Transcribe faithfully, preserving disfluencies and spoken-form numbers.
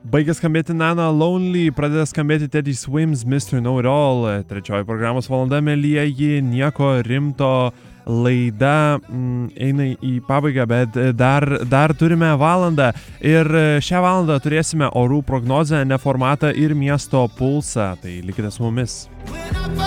Baigė skambėti Nana Lonely, pradeda skambėti Teddy Swims, mister Know It All, trečioji programos valanda, mielieji, nieko rimto, laida mm, eina į pabaigą, bet dar, dar turime valandą ir šią valandą turėsime orų prognozę, neformatą ir miesto pulsą, tai likite su mumis.